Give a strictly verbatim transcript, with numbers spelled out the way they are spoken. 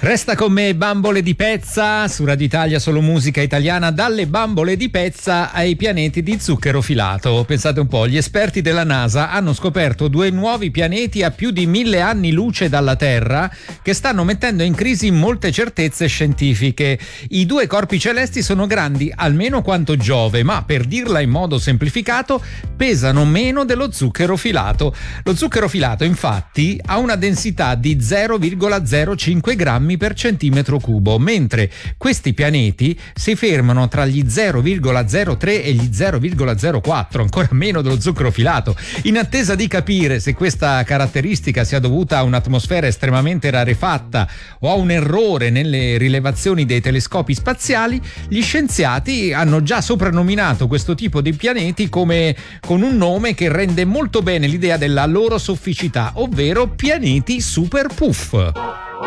Resta con me Bambole di Pezza su Radio Italia, solo musica italiana, dalle bambole di pezza ai pianeti di zucchero filato. Pensate un po', gli esperti della NASA hanno scoperto due nuovi pianeti a più di mille anni luce dalla Terra che stanno mettendo in crisi molte certezze scientifiche. I due corpi celesti sono grandi almeno quanto Giove, ma per dirla in modo semplificato pesano meno dello zucchero filato. Lo zucchero filato infatti ha una densità di zero virgola zero cinque grammi per centimetro cubo, mentre questi pianeti si fermano tra gli zero virgola zero tre e gli zero virgola zero quattro, ancora meno dello zucchero filato. In attesa di capire se questa caratteristica sia dovuta a un'atmosfera estremamente rarefatta o a un errore nelle rilevazioni dei telescopi spaziali, gli scienziati hanno già soprannominato questo tipo di pianeti come con un nome che rende molto bene l'idea della loro sofficità, ovvero pianeti super puff.